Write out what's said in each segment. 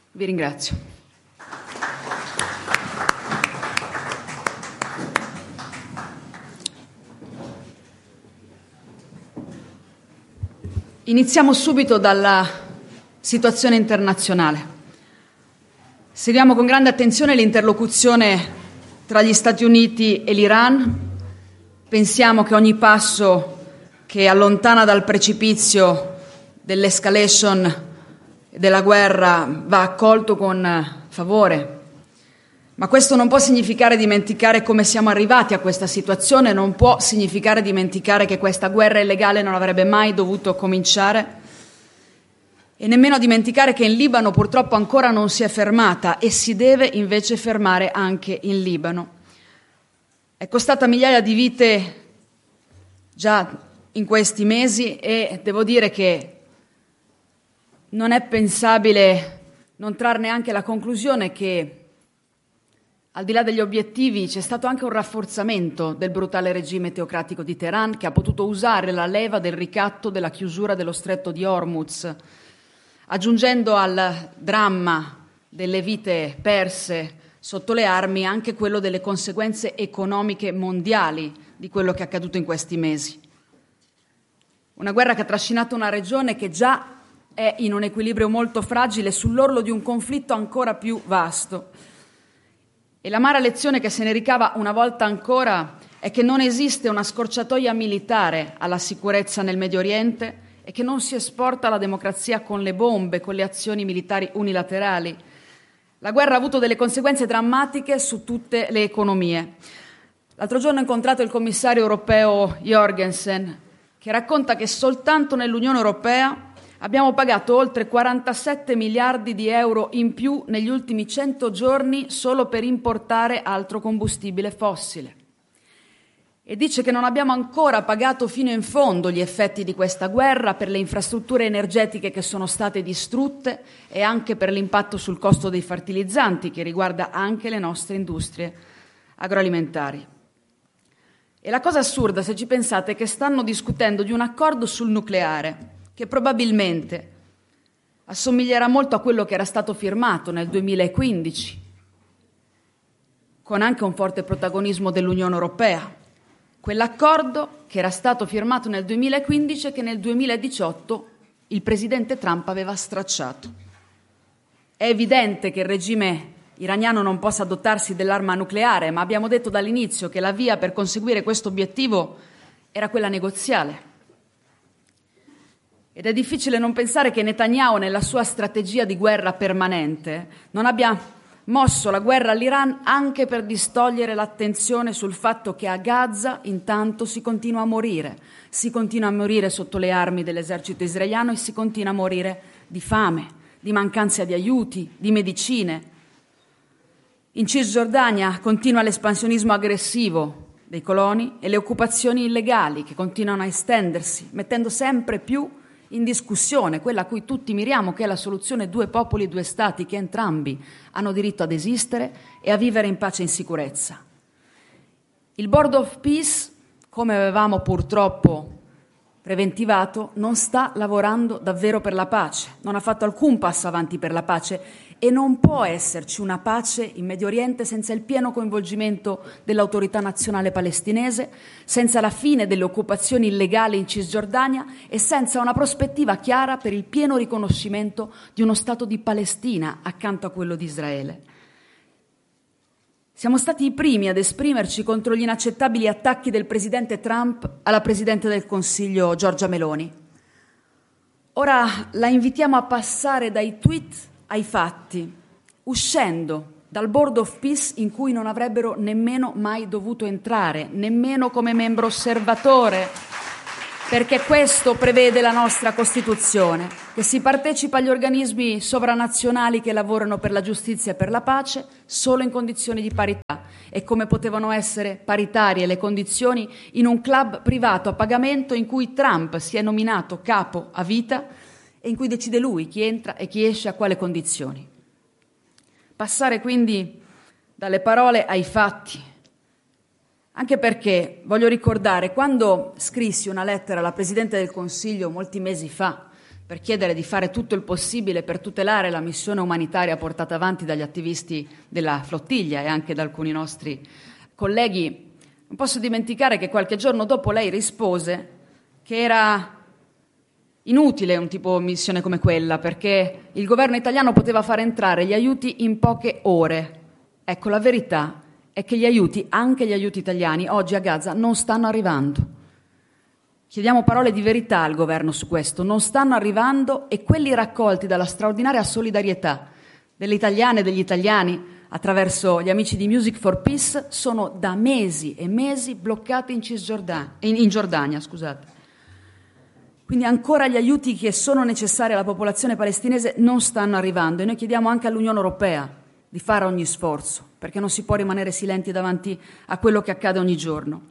Vi ringrazio. Iniziamo subito dalla situazione internazionale. Seguiamo con grande attenzione l'interlocuzione tra gli Stati Uniti e l'Iran. Pensiamo che ogni passo che allontana dal precipizio dell'escalation della guerra va accolto con favore. Ma questo non può significare dimenticare come siamo arrivati a questa situazione, non può significare dimenticare che questa guerra illegale non avrebbe mai dovuto cominciare e nemmeno dimenticare che in Libano purtroppo ancora non si è fermata e si deve invece fermare anche in Libano. È costata migliaia di vite già in questi mesi e devo dire che non è pensabile non trarne anche la conclusione che al di là degli obiettivi c'è stato anche un rafforzamento del brutale regime teocratico di Teheran, che ha potuto usare la leva del ricatto della chiusura dello stretto di Hormuz, aggiungendo al dramma delle vite perse sotto le armi anche quello delle conseguenze economiche mondiali di quello che è accaduto in questi mesi. Una guerra che ha trascinato una regione che già è in un equilibrio molto fragile sull'orlo di un conflitto ancora più vasto. E l'amara lezione che se ne ricava una volta ancora è che non esiste una scorciatoia militare alla sicurezza nel Medio Oriente e che non si esporta la democrazia con le bombe, con le azioni militari unilaterali. La guerra ha avuto delle conseguenze drammatiche su tutte le economie. L'altro giorno ho incontrato il commissario europeo Jorgensen, che racconta che soltanto nell'Unione Europea abbiamo pagato oltre 47 miliardi di euro in più negli ultimi 100 giorni solo per importare altro combustibile fossile. E dice che non abbiamo ancora pagato fino in fondo gli effetti di questa guerra per le infrastrutture energetiche che sono state distrutte e anche per l'impatto sul costo dei fertilizzanti, che riguarda anche le nostre industrie agroalimentari. E la cosa assurda, se ci pensate, è che stanno discutendo di un accordo sul nucleare che probabilmente assomiglierà molto a quello che era stato firmato nel 2015, con anche un forte protagonismo dell'Unione Europea. Quell'accordo che era stato firmato nel 2015 e che nel 2018 il presidente Trump aveva stracciato. È evidente che il regime iraniano non possa dotarsi dell'arma nucleare, ma abbiamo detto dall'inizio che la via per conseguire questo obiettivo era quella negoziale. Ed è difficile non pensare che Netanyahu, nella sua strategia di guerra permanente, non abbia mosso la guerra all'Iran anche per distogliere l'attenzione sul fatto che a Gaza intanto si continua a morire sotto le armi dell'esercito israeliano e si continua a morire di fame, di mancanza di aiuti, di medicine. In Cisgiordania continua l'espansionismo aggressivo dei coloni e le occupazioni illegali che continuano a estendersi, mettendo sempre più in discussione quella a cui tutti miriamo, che è la soluzione due popoli, due stati, che entrambi hanno diritto ad esistere e a vivere in pace e in sicurezza. Il Board of Peace, come avevamo purtroppo preventivato, non sta lavorando davvero per la pace, non ha fatto alcun passo avanti per la pace e non può esserci una pace in Medio Oriente senza il pieno coinvolgimento dell'autorità nazionale palestinese, senza la fine delle occupazioni illegali in Cisgiordania e senza una prospettiva chiara per il pieno riconoscimento di uno Stato di Palestina accanto a quello di Israele. Siamo stati i primi ad esprimerci contro gli inaccettabili attacchi del presidente Trump alla Presidente del Consiglio Giorgia Meloni. Ora la invitiamo a passare dai tweet ai fatti, uscendo dal Board of Peace in cui non avrebbero nemmeno mai dovuto entrare, nemmeno come membro osservatore, perché questo prevede la nostra Costituzione, che si partecipa agli organismi sovranazionali che lavorano per la giustizia e per la pace solo in condizioni di parità. E come potevano essere paritarie le condizioni in un club privato a pagamento in cui Trump si è nominato capo a vita e in cui decide lui chi entra e chi esce a quale condizioni. Passare quindi dalle parole ai fatti, anche perché, voglio ricordare, quando scrissi una lettera alla Presidente del Consiglio molti mesi fa, per chiedere di fare tutto il possibile per tutelare la missione umanitaria portata avanti dagli attivisti della flottiglia e anche da alcuni nostri colleghi, non posso dimenticare che qualche giorno dopo lei rispose che era inutile un tipo di missione come quella, perché il governo italiano poteva fare entrare gli aiuti in poche ore. Ecco, la verità è che gli aiuti, anche gli aiuti italiani, oggi a Gaza non stanno arrivando. Chiediamo parole di verità al governo su questo. Non stanno arrivando e quelli raccolti dalla straordinaria solidarietà delle italiane e degli italiani attraverso gli amici di Music for Peace sono da mesi e mesi bloccati in Giordania. Quindi ancora gli aiuti che sono necessari alla popolazione palestinese non stanno arrivando e noi chiediamo anche all'Unione Europea di fare ogni sforzo, perché non si può rimanere silenti davanti a quello che accade ogni giorno.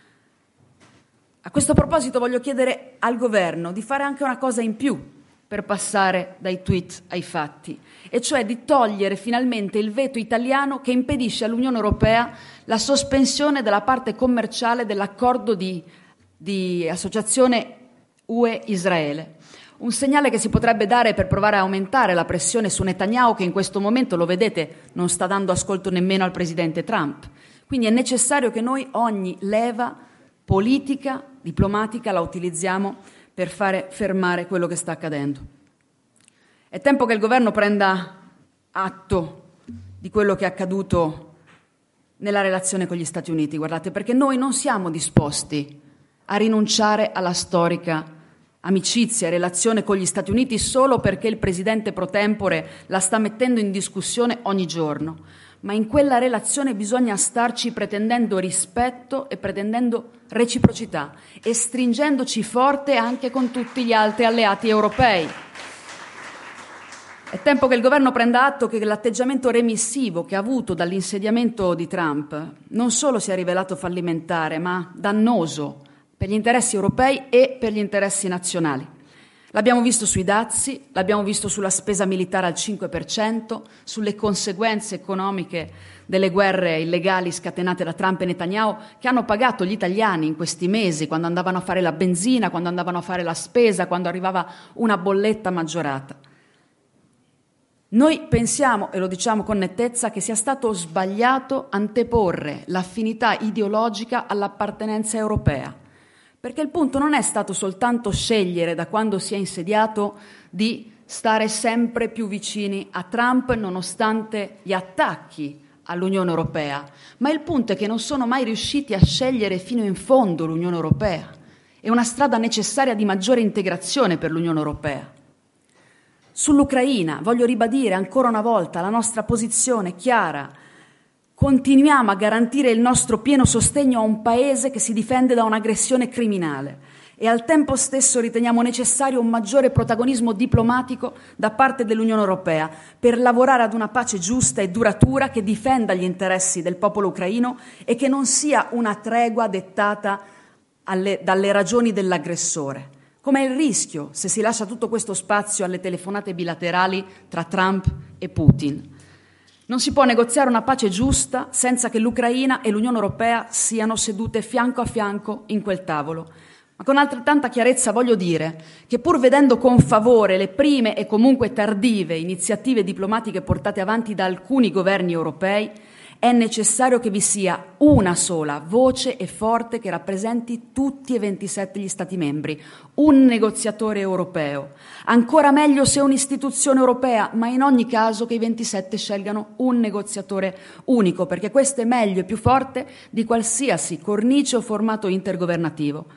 A questo proposito voglio chiedere al governo di fare anche una cosa in più per passare dai tweet ai fatti, e cioè di togliere finalmente il veto italiano che impedisce all'Unione Europea la sospensione della parte commerciale dell'accordo di associazione UE-Israele. Un segnale che si potrebbe dare per provare a aumentare la pressione su Netanyahu, che in questo momento, lo vedete, non sta dando ascolto nemmeno al presidente Trump. Quindi è necessario che noi ogni leva politica, diplomatica, la utilizziamo per fare fermare quello che sta accadendo. È tempo che il governo prenda atto di quello che è accaduto nella relazione con gli Stati Uniti, guardate, perché noi non siamo disposti a rinunciare alla storica amicizia e relazione con gli Stati Uniti solo perché il presidente pro tempore la sta mettendo in discussione ogni giorno, ma in quella relazione bisogna starci pretendendo rispetto e pretendendo reciprocità e stringendoci forte anche con tutti gli altri alleati europei. È tempo che il governo prenda atto che l'atteggiamento remissivo che ha avuto dall'insediamento di Trump non solo si è rivelato fallimentare, ma dannoso per gli interessi europei e per gli interessi nazionali. L'abbiamo visto sui dazi, l'abbiamo visto sulla spesa militare al 5%, sulle conseguenze economiche delle guerre illegali scatenate da Trump e Netanyahu, che hanno pagato gli italiani in questi mesi, quando andavano a fare la benzina, quando andavano a fare la spesa, quando arrivava una bolletta maggiorata. Noi pensiamo, e lo diciamo con nettezza, che sia stato sbagliato anteporre l'affinità ideologica all'appartenenza europea. Perché il punto non è stato soltanto scegliere da quando si è insediato di stare sempre più vicini a Trump nonostante gli attacchi all'Unione Europea, ma il punto è che non sono mai riusciti a scegliere fino in fondo l'Unione Europea. È una strada necessaria di maggiore integrazione per l'Unione Europea. Sull'Ucraina voglio ribadire ancora una volta la nostra posizione chiara. Continuiamo a garantire il nostro pieno sostegno a un paese che si difende da un'aggressione criminale e al tempo stesso riteniamo necessario un maggiore protagonismo diplomatico da parte dell'Unione Europea per lavorare ad una pace giusta e duratura che difenda gli interessi del popolo ucraino e che non sia una tregua dettata dalle ragioni dell'aggressore, come è il rischio se si lascia tutto questo spazio alle telefonate bilaterali tra Trump e Putin. Non si può negoziare una pace giusta senza che l'Ucraina e l'Unione Europea siano sedute fianco a fianco in quel tavolo. Ma con altrettanta chiarezza voglio dire che pur vedendo con favore le prime e comunque tardive iniziative diplomatiche portate avanti da alcuni governi europei, è necessario che vi sia una sola voce e forte che rappresenti tutti e 27 gli Stati membri, un negoziatore europeo. Ancora meglio se un'istituzione europea, ma in ogni caso che i 27 scelgano un negoziatore unico, perché questo è meglio e più forte di qualsiasi cornice o formato intergovernativo.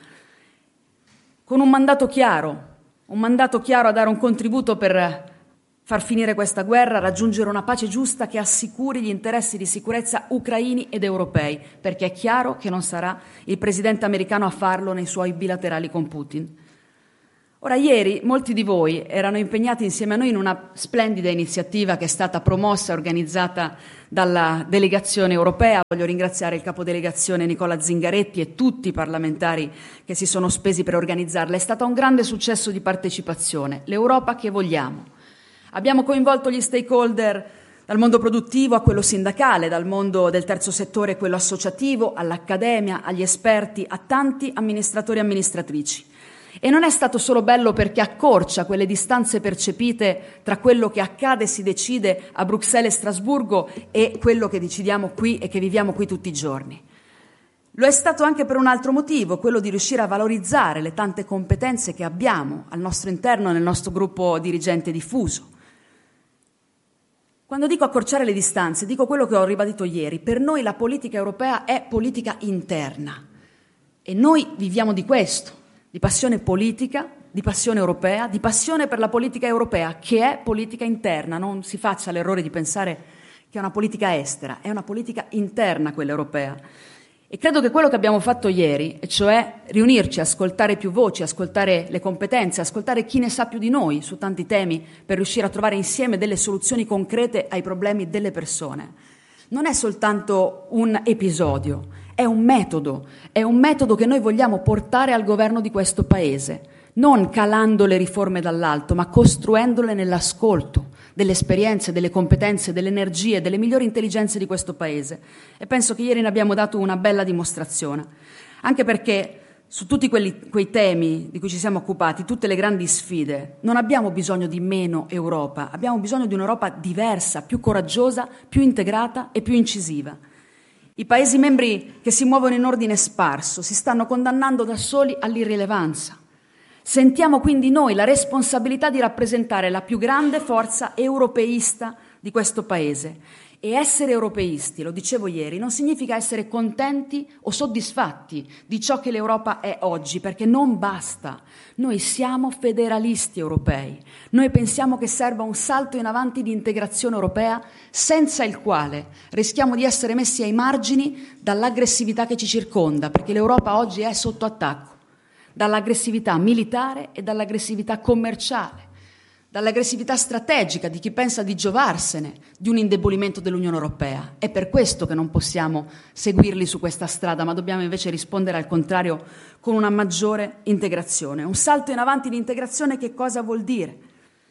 Con un mandato chiaro a dare un contributo per far finire questa guerra, raggiungere una pace giusta che assicuri gli interessi di sicurezza ucraini ed europei, perché è chiaro che non sarà il presidente americano a farlo nei suoi bilaterali con Putin. Ora, ieri molti di voi erano impegnati insieme a noi in una splendida iniziativa che è stata promossa e organizzata dalla delegazione europea. Voglio ringraziare il capodelegazione Nicola Zingaretti e tutti i parlamentari che si sono spesi per organizzarla. È stato un grande successo di partecipazione, l'Europa che vogliamo. Abbiamo coinvolto gli stakeholder dal mondo produttivo a quello sindacale, dal mondo del terzo settore a quello associativo, all'accademia, agli esperti, a tanti amministratori e amministratrici. E non è stato solo bello perché accorcia quelle distanze percepite tra quello che accade e si decide a Bruxelles e Strasburgo e quello che decidiamo qui e che viviamo qui tutti i giorni. Lo è stato anche per un altro motivo, quello di riuscire a valorizzare le tante competenze che abbiamo al nostro interno, nel nostro gruppo dirigente diffuso. Quando dico accorciare le distanze, dico quello che ho ribadito ieri. Per noi la politica europea è politica interna e noi viviamo di questo, di passione politica, di passione europea, di passione per la politica europea, che è politica interna. Non si faccia l'errore di pensare che è una politica estera, è una politica interna quella europea. E credo che quello che abbiamo fatto ieri, e cioè riunirci, ascoltare più voci, ascoltare le competenze, ascoltare chi ne sa più di noi su tanti temi per riuscire a trovare insieme delle soluzioni concrete ai problemi delle persone, non è soltanto un episodio, è un metodo che noi vogliamo portare al governo di questo Paese, non calando le riforme dall'alto, ma costruendole nell'ascolto delle esperienze, delle competenze, delle energie, delle migliori intelligenze di questo Paese. E penso che ieri ne abbiamo dato una bella dimostrazione, anche perché su tutti quei temi di cui ci siamo occupati, tutte le grandi sfide, non abbiamo bisogno di meno Europa, abbiamo bisogno di un'Europa diversa, più coraggiosa, più integrata e più incisiva. I Paesi membri che si muovono in ordine sparso si stanno condannando da soli all'irrilevanza. Sentiamo quindi noi la responsabilità di rappresentare la più grande forza europeista di questo Paese. E essere europeisti, lo dicevo ieri, non significa essere contenti o soddisfatti di ciò che l'Europa è oggi, perché non basta. Noi siamo federalisti europei. Noi pensiamo che serva un salto in avanti di integrazione europea, senza il quale rischiamo di essere messi ai margini dall'aggressività che ci circonda, perché l'Europa oggi è sotto attacco. Dall'aggressività militare e dall'aggressività commerciale, dall'aggressività strategica di chi pensa di giovarsene di un indebolimento dell'Unione Europea. È per questo che non possiamo seguirli su questa strada, ma dobbiamo invece rispondere al contrario con una maggiore integrazione. Un salto in avanti di integrazione che cosa vuol dire?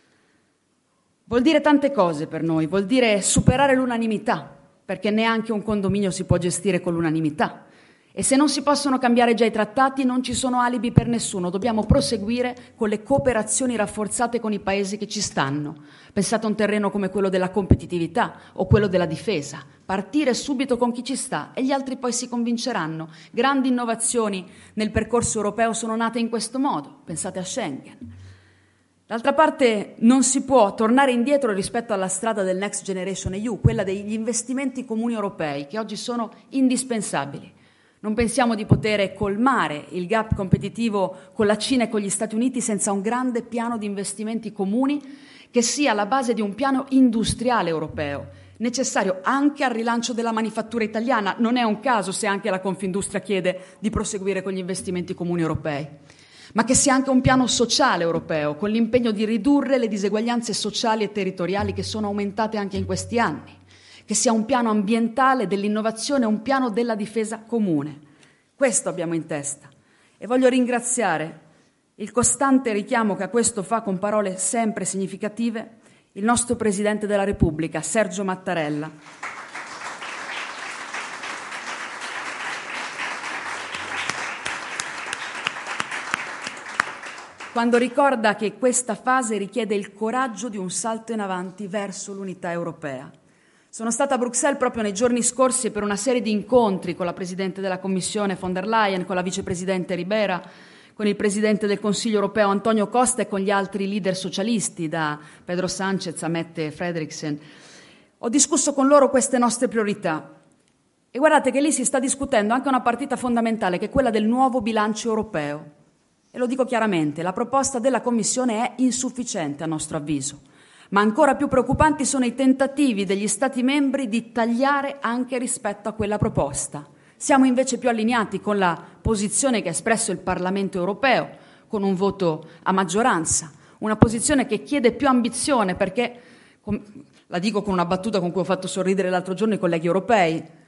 Vuol dire tante cose per noi, vuol dire superare l'unanimità, perché neanche un condominio si può gestire con l'unanimità. E se non si possono cambiare già i trattati, non ci sono alibi per nessuno. Dobbiamo proseguire con le cooperazioni rafforzate con i paesi che ci stanno. Pensate a un terreno come quello della competitività o quello della difesa. Partire subito con chi ci sta e gli altri poi si convinceranno. Grandi innovazioni nel percorso europeo sono nate in questo modo. Pensate a Schengen. D'altra parte non si può tornare indietro rispetto alla strada del Next Generation EU, quella degli investimenti comuni europei, che oggi sono indispensabili. Non pensiamo di poter colmare il gap competitivo con la Cina e con gli Stati Uniti senza un grande piano di investimenti comuni che sia la base di un piano industriale europeo, necessario anche al rilancio della manifattura italiana. Non è un caso se anche la Confindustria chiede di proseguire con gli investimenti comuni europei, ma che sia anche un piano sociale europeo, con l'impegno di ridurre le diseguaglianze sociali e territoriali che sono aumentate anche in questi anni. Che sia un piano ambientale dell'innovazione, un piano della difesa comune. Questo abbiamo in testa. E voglio ringraziare il costante richiamo che a questo fa con parole sempre significative il nostro Presidente della Repubblica, Sergio Mattarella. Quando ricorda che questa fase richiede il coraggio di un salto in avanti verso l'unità europea. Sono stata a Bruxelles proprio nei giorni scorsi per una serie di incontri con la Presidente della Commissione von der Leyen, con la Vicepresidente Ribera, con il Presidente del Consiglio europeo Antonio Costa e con gli altri leader socialisti, da Pedro Sánchez a Mette Frederiksen. Ho discusso con loro queste nostre priorità e guardate che lì si sta discutendo anche una partita fondamentale, che è quella del nuovo bilancio europeo. E lo dico chiaramente, la proposta della Commissione è insufficiente a nostro avviso. Ma ancora più preoccupanti sono i tentativi degli Stati membri di tagliare anche rispetto a quella proposta. Siamo invece più allineati con la posizione che ha espresso il Parlamento europeo, con un voto a maggioranza, una posizione che chiede più ambizione perché, la dico con una battuta con cui ho fatto sorridere l'altro giorno i colleghi europei,